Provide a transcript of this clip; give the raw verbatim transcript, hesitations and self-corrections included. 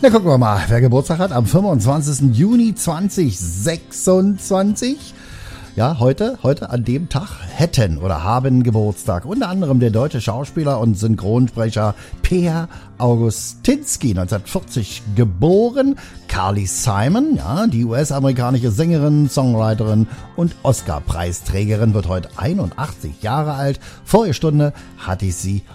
Na, gucken wir mal, wer Geburtstag hat am fünfundzwanzigsten Juni zweitausendsechsundzwanzig. Ja, heute, heute an dem Tag hätten oder haben Geburtstag unter anderem der deutsche Schauspieler und Synchronsprecher Peer Augustinski, neunzehnhundertvierzig geboren. Carly Simon, ja, die U S-amerikanische Sängerin, Songwriterin und Oscar-Preisträgerin, wird heute einundachtzig Jahre alt. Vorige Stunde hatte ich sie